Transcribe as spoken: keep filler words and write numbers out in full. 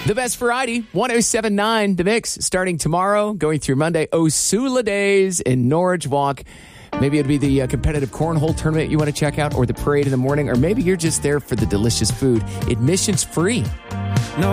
The best variety, one oh seven point nine The Mix, starting tomorrow, going through Monday. Osula Days in Norwich Walk. Maybe it'll be the uh, competitive cornhole tournament you want to check out, or the parade in the morning, or maybe you're just there for the delicious food. Admission's free.